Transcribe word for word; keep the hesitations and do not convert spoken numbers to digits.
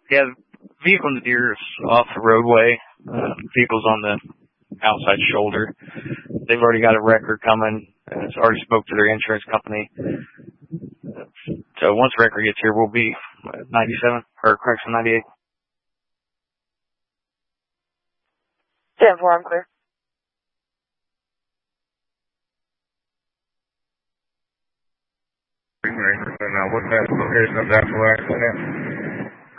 Yeah, the vehicle in the deer is off the roadway. Uh, vehicle's on the outside shoulder. They've already got a record coming. Uh, it's already spoke to their insurance company. So once the record gets here, we'll be ninety-seven, or correction, ninety-eight. ten four, I'm clear. Now, what's that location of the actual accident?